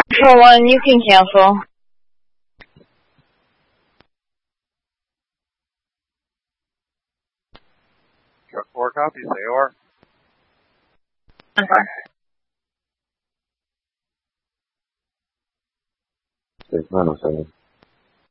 For one, you can cancel. Truck 4 copies, AOR. Okay. 6907.